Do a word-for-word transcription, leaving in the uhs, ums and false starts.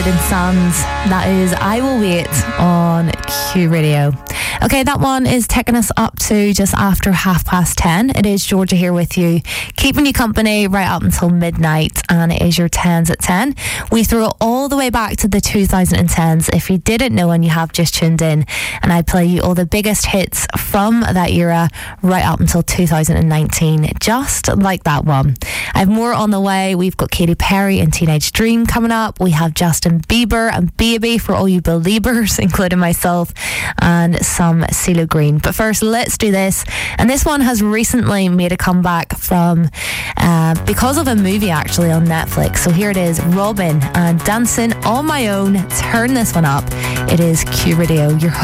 Jordan Sands. That is I Will Wait on Q Radio. Okay, that one is taking us up to just after half past ten. It is Georgia here with you, keeping you company right up until midnight, and it is your tens at ten. We throw it all the way back to the two thousand tens if you didn't know and you have just tuned in, and I play you all the biggest hits from that era right up until two thousand nineteen, just like that one. I have more on the way. We've got Katy Perry and Teenage Dream coming up. We have Justin Bieber and Baby for all you believers, including myself, and some CeeLo Green. But first, let's do this. And this one has recently made a comeback from uh, because of a movie actually on Netflix. So here it is, Robyn and Dancing on My Own. Turn this one up. It is Q Radio, your